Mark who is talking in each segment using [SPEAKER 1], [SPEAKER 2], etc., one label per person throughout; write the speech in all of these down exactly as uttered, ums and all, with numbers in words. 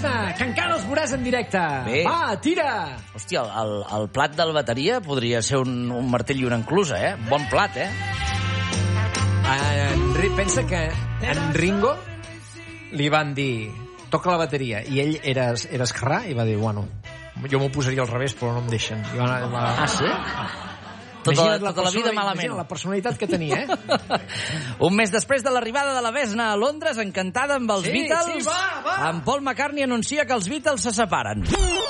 [SPEAKER 1] Vesna, que encara els veuràs en directe.
[SPEAKER 2] Bé.
[SPEAKER 1] Va, tira!
[SPEAKER 2] Hòstia, el, el, el plat del bateria podria ser un, un martell i una enclusa, eh? Bon plat, eh?
[SPEAKER 1] En, pensa que en Ringo li van dir toca la bateria, i ell era, era esquerrà i va dir, bueno, jo m'ho posaria al revés però no em deixen. I va, va...
[SPEAKER 2] Ah, sí? Tota, la, tota la vida malament.
[SPEAKER 1] La personalitat que tenia, eh?
[SPEAKER 2] Un mes després de l'arribada de la Vesna a Londres, encantada amb els
[SPEAKER 1] sí,
[SPEAKER 2] Beatles,
[SPEAKER 1] sí, va, va.
[SPEAKER 2] en Paul McCartney anuncia que els Beatles se separen.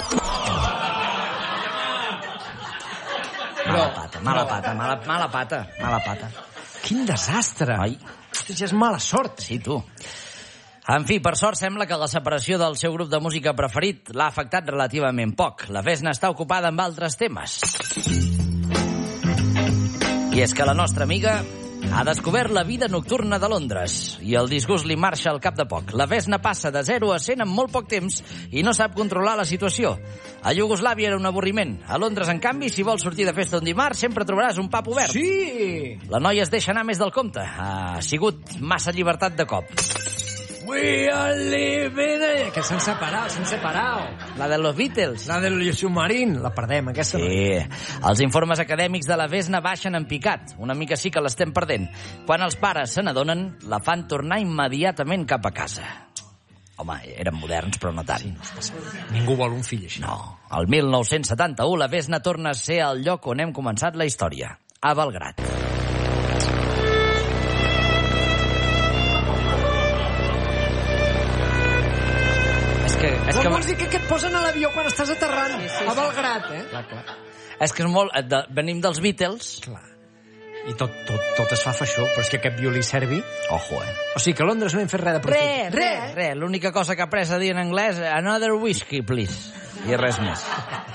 [SPEAKER 2] Mala pata, mala pata, mala, mala pata, mala pata.
[SPEAKER 1] Quin desastre.
[SPEAKER 2] Ai.
[SPEAKER 1] Hosti, ja és mala sort.
[SPEAKER 2] Sí, tu. En fi, per sort, sembla que la separació del seu grup de música preferit l'ha afectat relativament poc. La Vesna està ocupada amb altres temes. I és que la nostra amiga ha descobert la vida nocturna de Londres i el disgust li marxa al cap de poc. La Vesna passa de zero a cent en molt poc temps i no sap controlar la situació. A Iugoslàvia era un avorriment. A Londres, en canvi, si vols sortir de festa un dimarts, sempre trobaràs un pub obert.
[SPEAKER 1] Sí!
[SPEAKER 2] La noia es deixa anar més del compte. Ha sigut massa llibertat de cop.
[SPEAKER 1] We are living it. Que s'han separat, s'han separat.
[SPEAKER 2] La de los Beatles.
[SPEAKER 1] La del submarín. La perdem, aquesta.
[SPEAKER 2] Sí. Els informes acadèmics de la Vesna baixen en picat. Una mica sí que l'estem perdent. Quan els pares se n'adonen, la fan tornar immediatament cap a casa. Home, eren moderns, però no tant.
[SPEAKER 1] Sí, ningú vol un fill així.
[SPEAKER 2] No. El mil nou-cents setanta-u, la Vesna torna a ser el lloc on hem començat la història. A Belgrad. Que, és que...
[SPEAKER 1] vols dir que, que et posen a l'avió quan estàs aterrant? Sí, sí, a Belgrad, eh?
[SPEAKER 2] Clar, clar. És que és molt... De, venim dels Beatles.
[SPEAKER 1] Clar. I tot, tot, tot es fa feixó, però és que aquest violí servi...
[SPEAKER 2] Ojo, eh?
[SPEAKER 1] O sigui que a Londres no hem fet res de profit.
[SPEAKER 2] Res, res, res. L'única cosa que ha après a dir en anglès, another whisky, please. I res més.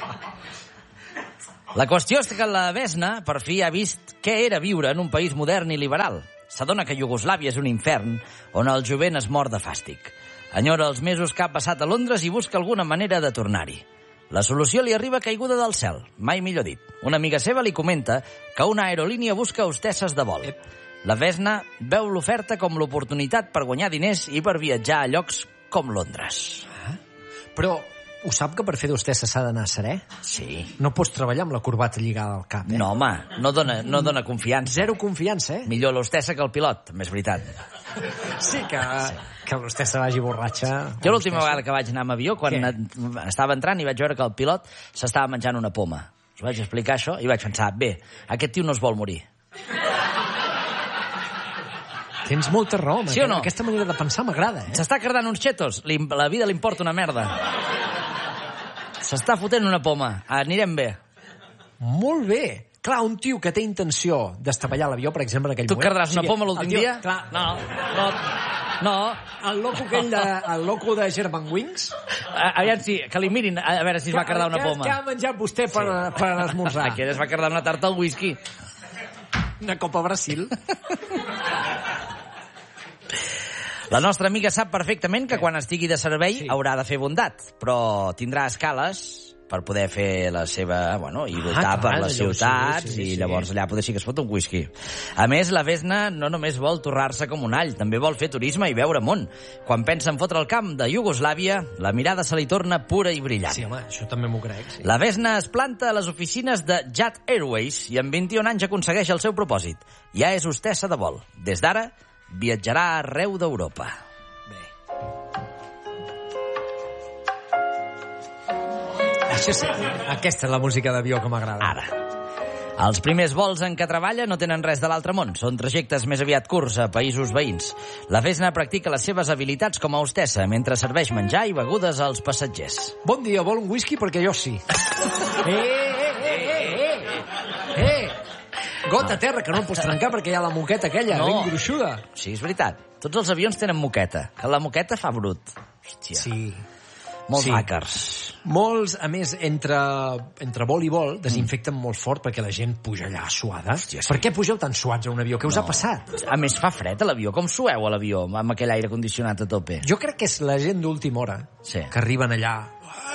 [SPEAKER 2] La qüestió és que la Vesna, per fi, ha vist què era viure en un país modern i liberal. S'adona que Iugoslàvia és un infern on el jovent es mor de fàstic. Enyora els mesos que ha passat a Londres i busca alguna manera de tornar-hi. La solució li arriba caiguda del cel, mai millor dit. Una amiga seva li comenta que una aerolínia busca hostesses de vol. La Vesna veu l'oferta com l'oportunitat per guanyar diners i per viatjar a llocs com Londres.
[SPEAKER 1] Ah, però ho sap que per fer d'hostessa s'ha d'anar serè?
[SPEAKER 2] Sí.
[SPEAKER 1] No pots treballar amb la corbata lligada al cap, eh?
[SPEAKER 2] No, home, no dona, no dona confiança.
[SPEAKER 1] Zero confiança, eh?
[SPEAKER 2] Millor l'hostessa que el pilot, més veritat.
[SPEAKER 1] Sí, que, que l'hostessa vagi borratxa.
[SPEAKER 2] Jo l'última vegada que vaig anar amb avió, quan Què? estava entrant i vaig veure que el pilot s'estava menjant una poma. Us vaig explicar això i vaig pensar, bé, aquest tio no es vol morir.
[SPEAKER 1] Tens molta raó,
[SPEAKER 2] sí o no?
[SPEAKER 1] Aquesta manera de pensar m'agrada, eh?
[SPEAKER 2] S'està cardant uns chetos, la vida li importa una merda. S'està fotent una poma, anirem bé.
[SPEAKER 1] Molt bé. Clar, un tio que té intenció d'estavellar l'avió, per exemple, en aquell
[SPEAKER 2] tu
[SPEAKER 1] moment...
[SPEAKER 2] Tu cardràs una poma l'últim dia?
[SPEAKER 1] Clar,
[SPEAKER 2] no, no, no.
[SPEAKER 1] El loco aquell de, el loco de German Wings?
[SPEAKER 2] A, aviam si, que li mirin, a veure si es va cardar una poma.
[SPEAKER 1] Què ha menjat vostè per, sí. per esmorzar?
[SPEAKER 2] Aquest es va cardar una tarta al whisky.
[SPEAKER 1] Una copa Brasil.
[SPEAKER 2] La nostra amiga sap perfectament que quan estigui de servei sí. haurà de fer bondat, però tindrà escales per poder fer la seva... Bueno, i voltar ah, per les ciutats, sí, sí, sí, i llavors allà poder sí que es fot un whisky. A més, la Vesna no només vol torrar-se com un all, també vol fer turisme i veure món. Quan pensa en fotre el camp de Iugoslàvia, la mirada se li torna pura i brillant.
[SPEAKER 1] Sí, home, això també m'ho crec, sí.
[SPEAKER 2] La Vesna es planta a les oficines de Jet Airways i amb vint-i-un anys aconsegueix el seu propòsit. Ja és hostessa de vol. Des d'ara, viatjarà arreu d'Europa.
[SPEAKER 1] Això sí, aquesta és la música d'avió que m'agrada.
[SPEAKER 2] Ara. Els primers vols en què treballa no tenen res de l'altre món. Són trajectes més aviat curts a països veïns. La Vesna practica les seves habilitats com a hostessa mentre serveix menjar i begudes als passatgers.
[SPEAKER 1] Bon dia, vol un whisky? Perquè jo sí. Eh, eh, eh, eh, eh, eh. Gota a terra, que no el pots trencar perquè hi ha la moqueta aquella, no. ben gruixuda.
[SPEAKER 2] Sí, és veritat. Tots els avions tenen moqueta. Que la moqueta fa brut. Hòstia.
[SPEAKER 1] Sí.
[SPEAKER 2] Molts
[SPEAKER 1] sí.
[SPEAKER 2] hackers.
[SPEAKER 1] Molts, a més, entre, entre vol i vol, desinfecten mm. molt fort perquè la gent puja allà suada. Hòstia, sí. Per què pugeu tan suats a un avió? Què us
[SPEAKER 2] no.
[SPEAKER 1] ha passat?
[SPEAKER 2] A més, fa fred a l'avió. Com sueu a l'avió amb aquell aire condicionat a tope?
[SPEAKER 1] Jo crec que és la gent d'última hora
[SPEAKER 2] sí.
[SPEAKER 1] que arriben allà...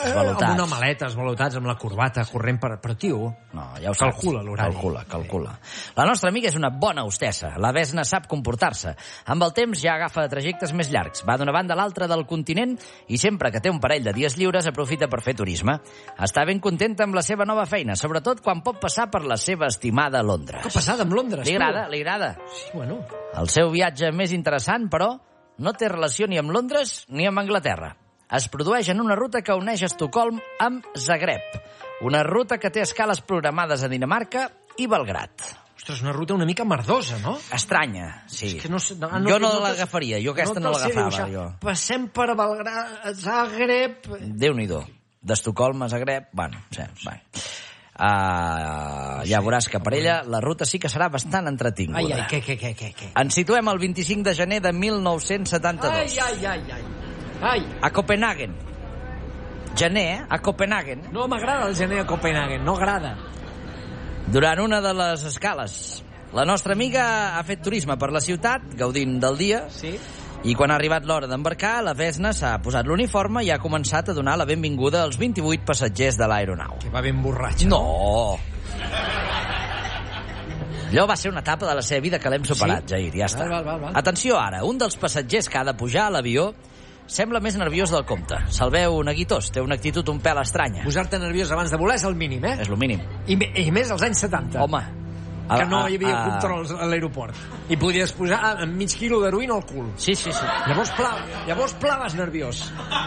[SPEAKER 2] esvalotats.
[SPEAKER 1] Amb una maleta, esvalotats, amb la corbata, corrent per... Però, tio,
[SPEAKER 2] no, ja ho
[SPEAKER 1] calcula l'horari.
[SPEAKER 2] Calcula, calcula. La nostra amiga és una bona hostessa. La Vesna sap comportar-se. Amb el temps ja agafa trajectes més llargs. Va d'una banda a l'altra del continent i sempre que té un parell de dies lliures aprofita per fer turisme. Està ben contenta amb la seva nova feina, sobretot quan pot passar per la seva estimada Londres.
[SPEAKER 1] Que passada amb Londres,
[SPEAKER 2] Li
[SPEAKER 1] tu?
[SPEAKER 2] agrada, li agrada.
[SPEAKER 1] Sí, bueno.
[SPEAKER 2] El seu viatge més interessant, però, no té relació ni amb Londres ni amb Anglaterra. Es produeix en una ruta que uneix Estocolm amb Zagreb. Una ruta que té escales programades a Dinamarca i Belgrat.
[SPEAKER 1] Ostres, una ruta una mica merdosa, no?
[SPEAKER 2] Estranya, sí.
[SPEAKER 1] És que no, no, no,
[SPEAKER 2] jo no,
[SPEAKER 1] no
[SPEAKER 2] l'agafaria, jo aquesta no, no l'agafava. Jo.
[SPEAKER 1] Passem per Belgrat, Zagreb...
[SPEAKER 2] Déu-n'hi-do. D'Estocolm a Zagreb, bueno, sí, bueno. Uh, ja veuràs que per ella la ruta sí que serà bastant entretinguda.
[SPEAKER 1] Ai, ai, què, què, què, què, què?
[SPEAKER 2] Ens situem el vint-i-cinc de gener de mil nou-cents setanta-dos.
[SPEAKER 1] Ai, ai, ai, ai. Ai.
[SPEAKER 2] A Copenhagen. Gener, eh? A Copenhagen.
[SPEAKER 1] No m'agrada el gener a Copenhagen, no agrada.
[SPEAKER 2] Durant una de les escales, la nostra amiga ha fet turisme per la ciutat, gaudint del dia,
[SPEAKER 1] sí.
[SPEAKER 2] I quan ha arribat l'hora d'embarcar, la Vesna s'ha posat l'uniforme i ha començat a donar la benvinguda als vint-i-vuit passatgers de l'aeronau.
[SPEAKER 1] Que va ben borratxa.
[SPEAKER 2] No! Allò va ser una etapa de la seva vida que l'hem superat, sí? Jair, ja està.
[SPEAKER 1] Val, val, val.
[SPEAKER 2] Atenció ara, un dels passatgers que ha de pujar a l'avió sembla més nerviós del compte. Se'l veu neguitós, té una actitud un pèl estranya.
[SPEAKER 1] Posar-te nerviós abans de volar és el mínim, eh?
[SPEAKER 2] És el mínim.
[SPEAKER 1] I, I més als anys setanta.
[SPEAKER 2] Home...
[SPEAKER 1] Que no hi havia
[SPEAKER 2] a, a...
[SPEAKER 1] controls a l'aeroport. I podies posar amb mig quilo d'heroïna al cul.
[SPEAKER 2] Sí, sí, sí.
[SPEAKER 1] Llavors, pla, llavors plaves nerviós.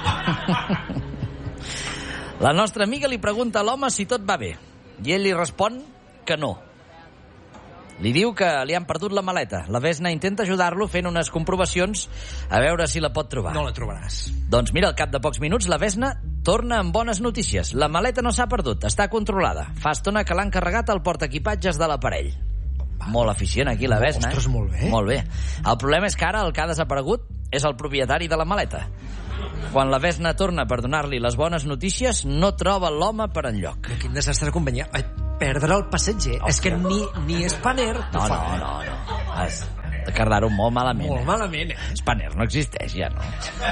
[SPEAKER 2] La nostra amiga li pregunta a l'home si tot va bé. I ell li respon que no. Li diu que li han perdut la maleta. La Vesna intenta ajudar-lo fent unes comprovacions a veure si la pot trobar.
[SPEAKER 1] No la trobaràs.
[SPEAKER 2] Doncs mira, al cap de pocs minuts la Vesna torna amb bones notícies. La maleta no s'ha perdut, està controlada. Fa estona que l'han carregat al portaequipatges de l'aparell. Molt eficient aquí la Vesna.
[SPEAKER 1] Ostres, molt bé.
[SPEAKER 2] Molt bé. El problema és que ara el que ha desaparegut és el propietari de la maleta. Quan la Vesna torna per donar-li les bones notícies, no troba l'home per enlloc.
[SPEAKER 1] Quin desastre de companyia. Ai, perdre el passatger. Hòstia. És que ni, ni Spanair t'ho
[SPEAKER 2] no,
[SPEAKER 1] fa.
[SPEAKER 2] No, no, no. Has de cardar-ho molt malament.
[SPEAKER 1] Molt
[SPEAKER 2] eh?
[SPEAKER 1] malament, eh?
[SPEAKER 2] Spanair no existeix, ja, no?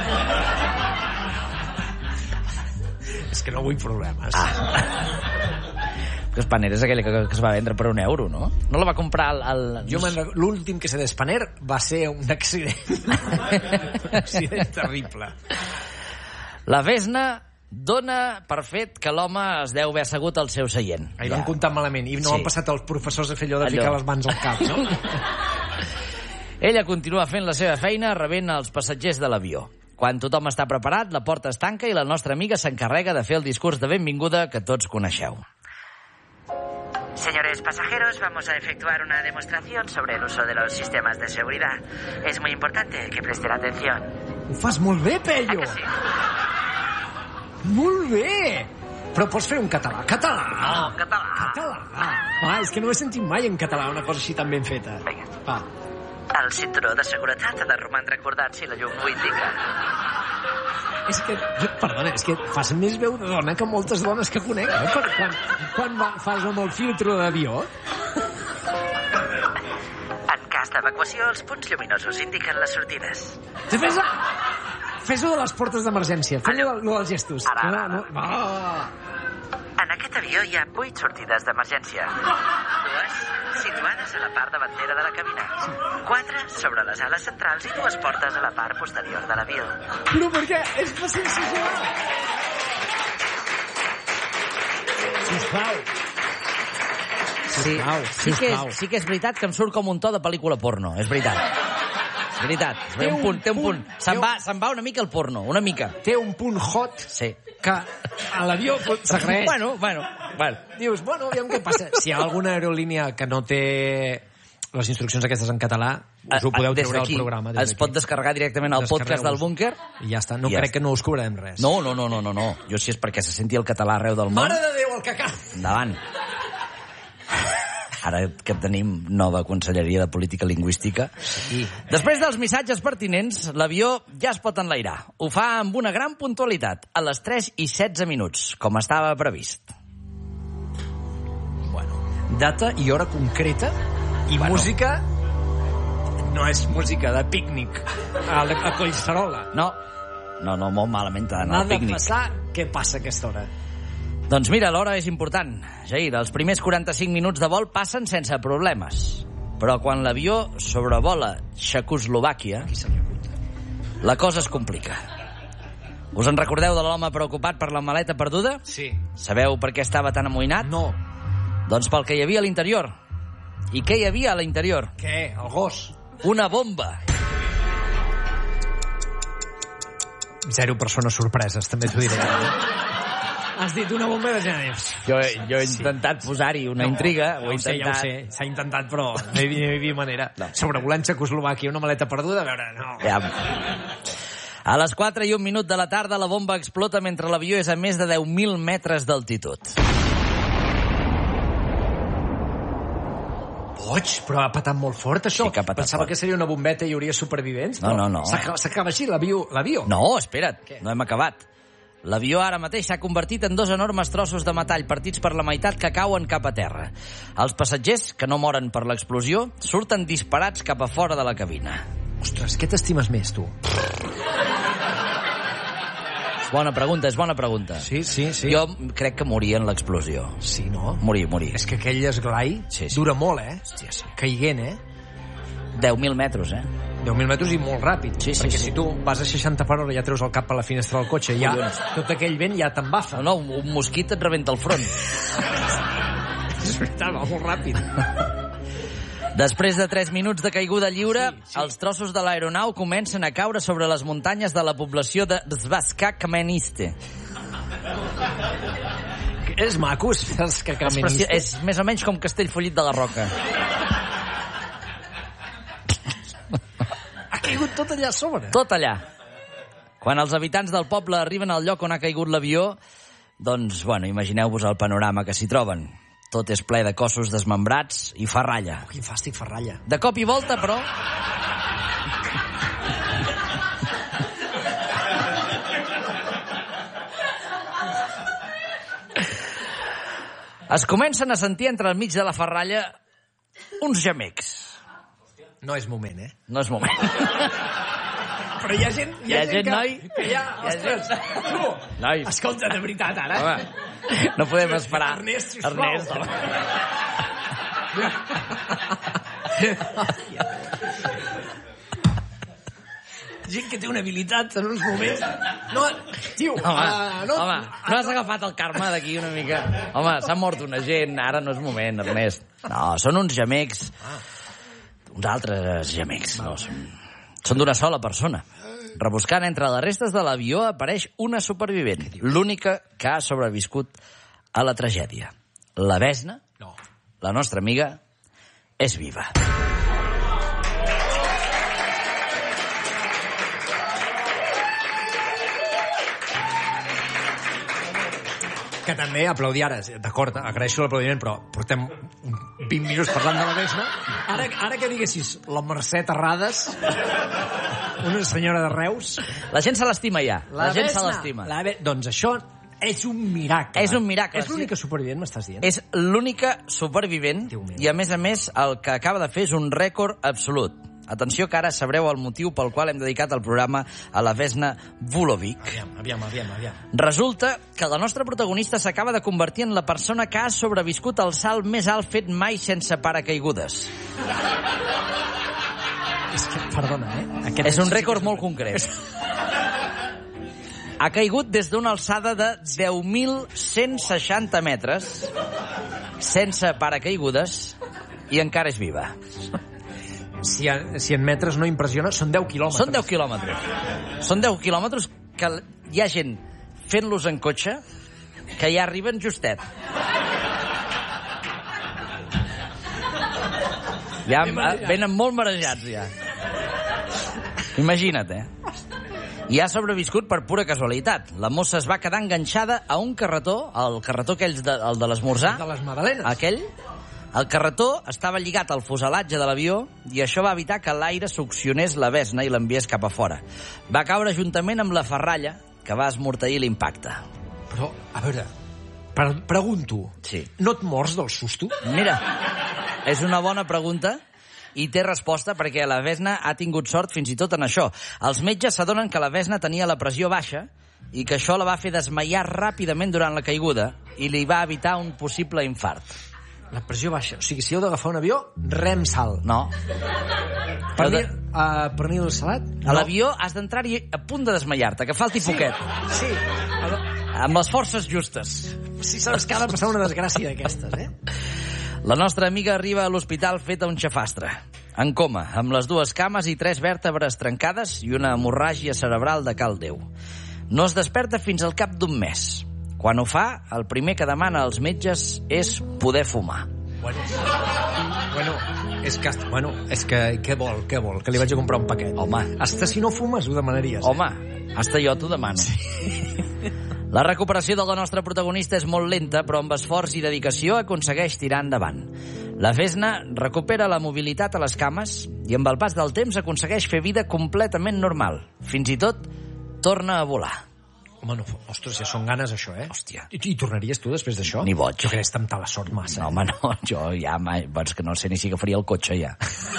[SPEAKER 1] És que no vull problemes.
[SPEAKER 2] Ah. Que Spanair és aquella que, que es va vendre per un euro, no? No la va comprar el... el...
[SPEAKER 1] Jo l'últim que sé de Spanair va ser un accident. Un accident terrible.
[SPEAKER 2] La Vesna dona per fet que l'home es deu haver assegut al seu seient.
[SPEAKER 1] Ahir ja. L'han comptat malament i no
[SPEAKER 2] sí.
[SPEAKER 1] Han passat els professors a fer allò de
[SPEAKER 2] allò.
[SPEAKER 1] Ficar les mans al cap, no?
[SPEAKER 2] Ella continua fent la seva feina rebent els passatgers de l'avió. Quan tothom està preparat, la porta es tanca i la nostra amiga s'encarrega de fer el discurs de benvinguda que tots coneixeu.
[SPEAKER 3] Señores pasajeros, vamos a efectuar una demostración sobre el uso de los sistemas de seguridad. Es muy importante que presten atención.
[SPEAKER 1] Ho fas molt bé, Pello!
[SPEAKER 3] ¿A que sí?
[SPEAKER 1] Molt bé! Però pots fer un català. Català!
[SPEAKER 3] No, català.
[SPEAKER 1] Català! Ah, és que no he sentit mai en català una cosa així tan ben feta.
[SPEAKER 3] Vinga.
[SPEAKER 1] Va.
[SPEAKER 3] El cinturó de seguretat ha de romandre acordat si la llum ho indica.
[SPEAKER 1] És que, perdona, és que fas més veu de dona que moltes dones que conec, eh? Per, quan, quan va, fas amb el filtro d'avió.
[SPEAKER 3] En cas d'evacuació, els punts lluminosos indiquen les sortides.
[SPEAKER 1] Fes-ho fes de les portes d'emergència. Fes-ho dels gestos.
[SPEAKER 3] Ara, ara,
[SPEAKER 1] no, no. Ah.
[SPEAKER 3] En aquest avió hi ha vuit sortides d'emergència. Dues situades a la part davantera de la cabina. Quatre sobre les ales centrals i dues portes a la part posterior de l'avió.
[SPEAKER 1] Però per què? És sensacional! Sisplau.
[SPEAKER 2] Sí, sí, que és, sí que és veritat que em surt com un to de pel·lícula porno. És veritat. És veritat. Té un punt, té un punt. Se'n va, se'n va una mica el porno, una mica.
[SPEAKER 1] Té un punt hot
[SPEAKER 2] sí.
[SPEAKER 1] que a l'avió s'agraeix.
[SPEAKER 2] Bueno, bueno, bueno.
[SPEAKER 1] Dius, bueno, aviam què passa. Si hi ha alguna aerolínia que no té les instruccions aquestes en català, us ho podeu treure al programa.
[SPEAKER 2] Es pot descarregar directament al podcast del búnquer.
[SPEAKER 1] I ja està. No
[SPEAKER 2] ja
[SPEAKER 1] crec
[SPEAKER 2] està.
[SPEAKER 1] Que no us cobrarem res.
[SPEAKER 2] No, no, no, no, no, no. Jo si és perquè se senti el català arreu del món.
[SPEAKER 1] Mare de Déu, el que cal!
[SPEAKER 2] Endavant. Ara que tenim nova Conselleria de Política Lingüística.
[SPEAKER 1] Sí.
[SPEAKER 2] Després dels missatges pertinents, l'avió ja es pot enlairar. Ho fa amb una gran puntualitat, a les tres i setze minuts, com estava previst.
[SPEAKER 1] Bueno, data i hora concreta i
[SPEAKER 2] bueno.
[SPEAKER 1] Música no és música de pícnic a, a Collserola.
[SPEAKER 2] No. No, no, molt malament t'ha d'anar
[SPEAKER 1] N'ha
[SPEAKER 2] al
[SPEAKER 1] de
[SPEAKER 2] pícnic.
[SPEAKER 1] passar què passa a aquesta hora.
[SPEAKER 2] Doncs mira, l'hora és important. Jair, els primers quaranta-cinc minuts de vol passen sense problemes. Però quan l'avió sobrevola Txecoslovàquia, la cosa es complica. Us en recordeu de l'home preocupat per la maleta perduda?
[SPEAKER 1] Sí.
[SPEAKER 2] Sabeu per què estava tan amoïnat?
[SPEAKER 1] No.
[SPEAKER 2] Doncs pel que hi havia a l'interior. I què hi havia a l'interior?
[SPEAKER 1] Què? El gos?
[SPEAKER 2] Una bomba.
[SPEAKER 1] Zero persones sorpreses, també t'ho diré. Has dit una bomba de gènere.
[SPEAKER 2] Jo, jo he intentat sí. posar-hi una no, intriga. Ho he
[SPEAKER 1] ja ho sé,
[SPEAKER 2] intentat.
[SPEAKER 1] ja ho sé. S'ha intentat, però no hi havia, no hi havia manera. No. Sobrevolant Txecoslovàquia, una maleta perduda, a veure, no.
[SPEAKER 2] Ja. A les quatre i un minut de la tarda, la bomba explota mentre l'avió és a més de deu mil metres d'altitud.
[SPEAKER 1] Boig, però ha patat molt fort, això.
[SPEAKER 2] Sí que ha patat
[SPEAKER 1] Pensava
[SPEAKER 2] fort.
[SPEAKER 1] que seria una bombeta i hi hauria supervivents.
[SPEAKER 2] No, no, no.
[SPEAKER 1] S'acaba així l'avió? l'avió?
[SPEAKER 2] No, espera't,
[SPEAKER 1] Què?
[SPEAKER 2] no hem acabat. L'avió ara mateix s'ha convertit en dos enormes trossos de metall partits per la meitat que cauen cap a terra. Els passatgers, que no moren per l'explosió, surten disparats cap a fora de la cabina.
[SPEAKER 1] Ostres, què t'estimes més, tu?
[SPEAKER 2] És bona pregunta, és bona pregunta.
[SPEAKER 1] Sí, sí, sí.
[SPEAKER 2] Jo crec que moria en l'explosió.
[SPEAKER 1] Sí, no?
[SPEAKER 2] Morir, morir.
[SPEAKER 1] És que aquell esglai
[SPEAKER 2] Sí, sí.
[SPEAKER 1] dura molt, eh?
[SPEAKER 2] Hòstia, sí.
[SPEAKER 1] Caiguent, eh?
[SPEAKER 2] deu mil metres, eh?
[SPEAKER 1] deu mil metres i molt ràpid.
[SPEAKER 2] Sí, sí,
[SPEAKER 1] perquè
[SPEAKER 2] sí.
[SPEAKER 1] si tu vas a seixanta per hora i ja treus el cap a la finestra del cotxe, ja
[SPEAKER 2] Collons.
[SPEAKER 1] tot aquell vent ja t'embafa.
[SPEAKER 2] No, no, un, un mosquit et rebenta el front.
[SPEAKER 1] És veritat, va molt ràpid.
[SPEAKER 2] Després de tres minuts de caiguda lliure,
[SPEAKER 1] Sí, sí.
[SPEAKER 2] els trossos de l'aeronau comencen a caure sobre les muntanyes de la població de Svazka Kameniste.
[SPEAKER 1] És maco, és que
[SPEAKER 2] Expressió- És més o menys com Castellfollit de la Roca.
[SPEAKER 1] Ha caigut tot allà a sobre.
[SPEAKER 2] Tot allà. Quan els habitants del poble arriben al lloc on ha caigut l'avió, doncs, bueno, imagineu-vos el panorama que s'hi troben. Tot és ple de cossos desmembrats i ferralla.
[SPEAKER 1] Oh, quin fàstic, ferralla.
[SPEAKER 2] De cop i volta, però... es comencen a sentir entre el mig de la ferralla uns gemecs.
[SPEAKER 1] No és moment, eh?
[SPEAKER 2] No és moment.
[SPEAKER 1] Però hi ha gent, hi ha,
[SPEAKER 2] Hi ha gent,
[SPEAKER 1] que,
[SPEAKER 2] noi?
[SPEAKER 1] que ja,
[SPEAKER 2] Hi ha
[SPEAKER 1] ostres, tu,
[SPEAKER 2] Noi.
[SPEAKER 1] escolta, de veritat, ara.
[SPEAKER 2] Home, no podem esperar.
[SPEAKER 1] Ernest, sisplau.
[SPEAKER 2] Ernest, home.
[SPEAKER 1] Gent que té una habilitat en uns moments... No, tio,
[SPEAKER 2] Home,
[SPEAKER 1] uh, no,
[SPEAKER 2] home, no has agafat el karma d'aquí una mica? Home, s'ha mort una gent, ara no és moment, Ernest. No, són uns gemecs... Uns altres gemecs, no, són, són d'una sola persona. Rebuscant entre les restes de l'avió apareix una supervivent, l'única que ha sobreviscut a la tragèdia. La Vesna,
[SPEAKER 1] no.
[SPEAKER 2] la nostra amiga, és viva.
[SPEAKER 1] Que també aplaudir ara, d'acord, agraeixo l'aplaudiment, però portem vint minuts parlant de la Vesna. Ara, ara que diguessis la Mercè Terrades, una senyora de Reus...
[SPEAKER 2] La gent se l'estima ja, la, la gent se
[SPEAKER 1] Vesna,
[SPEAKER 2] l'estima.
[SPEAKER 1] la Ve... Doncs això és un miracle.
[SPEAKER 2] És un miracle.
[SPEAKER 1] És l'única supervivent, m'estàs dient?
[SPEAKER 2] És l'única supervivent
[SPEAKER 1] Déu meu.
[SPEAKER 2] i, a més a més, el que acaba de fer és un rècord absolut. Atenció, que ara sabreu el motiu pel qual hem dedicat el programa a la Vesna Vulovic.
[SPEAKER 1] Aviam, aviam, aviam, aviam.
[SPEAKER 2] Resulta que la nostra protagonista s'acaba de convertir en la persona que ha sobreviscut al salt més alt fet mai sense paracaigudes.
[SPEAKER 1] És que, perdona, eh? Aquest
[SPEAKER 2] És un rècord molt concret. Ha caigut des d'una alçada de deu mil cent seixanta metres, sense paracaigudes, i encara és viva.
[SPEAKER 1] Si, a, si en metres no impressiona, són deu quilòmetres.
[SPEAKER 2] Són deu quilòmetres. Són deu quilòmetres que hi ha gent fent-los en cotxe que ja arriben justet. Ja venen molt marejats, ja. Imagina't, eh? I ha sobreviscut per pura casualitat. La mossa es va quedar enganxada a un carretó, el carretó aquell de, el de l'esmorzar.
[SPEAKER 1] De les magdalenes.
[SPEAKER 2] Aquell. El carretó estava lligat al fuselatge de l'avió i això va evitar que l'aire succionés la Vesna i l'enviés cap a fora. Va caure juntament amb la ferralla, que va esmorteir l'impacte.
[SPEAKER 1] Però, a veure, pre pregunto,
[SPEAKER 2] Sí.
[SPEAKER 1] no et mors del susto?
[SPEAKER 2] Mira, és una bona pregunta i té resposta perquè la Vesna ha tingut sort fins i tot en això. Els metges s'adonen que la Vesna tenia la pressió baixa i que això la va fer desmaiar ràpidament durant la caiguda i li va evitar un possible infart.
[SPEAKER 1] La pressió baixa. O sigui, si heu d'agafar un avió, rem salt.
[SPEAKER 2] No.
[SPEAKER 1] Pernil, uh, pernil salat?
[SPEAKER 2] A l'avió has d'entrar-hi a punt de desmaiar-te, que falti
[SPEAKER 1] Sí,
[SPEAKER 2] poquet.
[SPEAKER 1] sí.
[SPEAKER 2] Amb les forces justes.
[SPEAKER 1] Sí, saps que ha de passar una desgràcia d'aquestes, eh?
[SPEAKER 2] La nostra amiga arriba a l'hospital feta un xafastre. En coma, amb les dues cames i tres vèrtebres trencades i una hemorràgia cerebral de cal Déu. No es desperta fins al cap d'un mes. Quan ho fa, el primer que demana als metges és poder fumar.
[SPEAKER 1] Bueno, bueno, és que, bueno, és que què vol, què vol? Que li vaig a comprar un paquet.
[SPEAKER 2] Home.
[SPEAKER 1] Hasta si no fumes ho demanaries. Eh?
[SPEAKER 2] Home, hasta jo t'ho demano. Sí. La recuperació de la nostra protagonista és molt lenta, però amb esforç i dedicació aconsegueix tirar endavant. La Vesna recupera la mobilitat a les cames i amb el pas del temps aconsegueix fer vida completament normal. Fins i tot torna a volar.
[SPEAKER 1] Home, no, ostres, ja són ganes, això, eh?
[SPEAKER 2] Hòstia.
[SPEAKER 1] I, i tornaries tu després d'això?
[SPEAKER 2] Ni boig.
[SPEAKER 1] Jo crec que és temptar la sort massa.
[SPEAKER 2] No, home, no, jo ja mai... És que no sé ni si agafaria el cotxe, ja.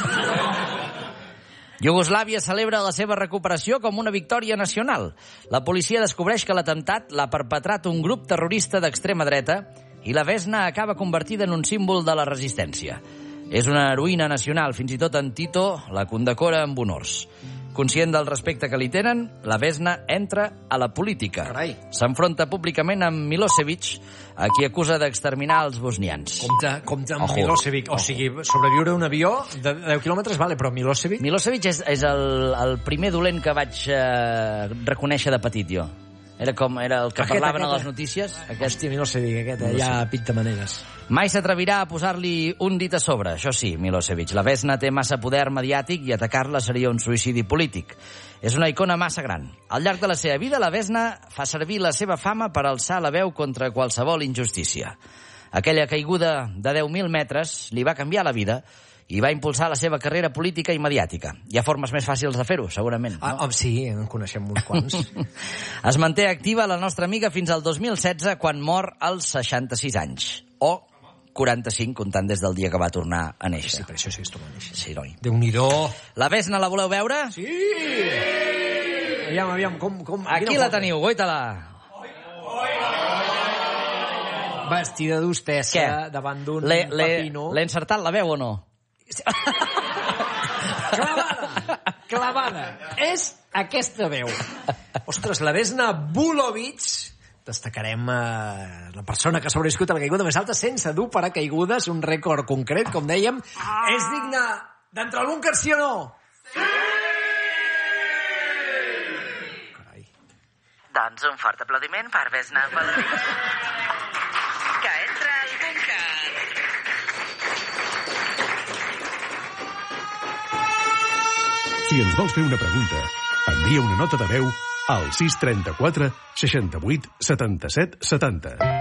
[SPEAKER 2] Iugoslàvia celebra la seva recuperació com una victòria nacional. La policia descobreix que l'atemptat l'ha perpetrat un grup terrorista d'extrema dreta i la Vesna acaba convertida en un símbol de la resistència. És una heroïna nacional, fins i tot en Tito la condecora amb honors. Conscient del respecte que li tenen, la Vesna entra a la política.
[SPEAKER 1] Carai.
[SPEAKER 2] S'enfronta públicament amb Milosevic, a qui acusa d'exterminar els bosnians.
[SPEAKER 1] Compte, compte amb
[SPEAKER 2] Ojo.
[SPEAKER 1] Milosevic. O sigui, sobreviure a un avió de deu quilòmetres, vale, però Milosevic...
[SPEAKER 2] Milosevic és, és el, el primer dolent que vaig eh, reconèixer de petit, jo. Era com era el que
[SPEAKER 1] Aquest,
[SPEAKER 2] parlaven
[SPEAKER 1] aquest,
[SPEAKER 2] a les notícies. Aquest.
[SPEAKER 1] Hòstia, Milosevic, aquest, eh? Ja pinta maneres.
[SPEAKER 2] Mai s'atrevirà a posar-li un dit a sobre, això sí, Milosevic. La Vesna té massa poder mediàtic i atacar-la seria un suïcidi polític. És una icona massa gran. Al llarg de la seva vida, la Vesna fa servir la seva fama per alçar la veu contra qualsevol injustícia. Aquella caiguda de deu mil metres li va canviar la vida i va impulsar la seva carrera política i mediàtica. Hi ha formes més fàcils de fer-ho, segurament. No?
[SPEAKER 1] Ah, oh, sí, en coneixem uns quants.
[SPEAKER 2] Es manté activa la nostra amiga fins al dos mil setze, quan mor als seixanta-sis anys. O quaranta-cinc, comptant des del dia que va tornar a néixer.
[SPEAKER 1] Sí, per això sí que es torna a néixer.
[SPEAKER 2] Sí, noi.
[SPEAKER 1] Déu-n'hi-do.
[SPEAKER 2] La Vesna la voleu veure?
[SPEAKER 1] Sí! Aviam, aviam, com... com
[SPEAKER 2] Aquí la teniu, guaita-la.
[SPEAKER 1] Vestida d'hostessa davant d'un pepino.
[SPEAKER 2] L'he encertat la veu o no?
[SPEAKER 1] Clavada! Clavada! És aquesta veu. Ostres, la Vesna Vulovic. Destacarem eh, la persona que ha sobreviscut a la caiguda més alta sense dur paracaigudes, un rècord concret, com dèiem. Ah. És digne d'entrar al búnquer, sí o no? Sí! Carai.
[SPEAKER 3] Doncs un fort aplaudiment per Vesna Vulovic. Que entra al búnquer.
[SPEAKER 4] Si ens vols fer una pregunta, envia una nota de veu al sis trenta-quatre seixanta-vuit setanta-set setanta.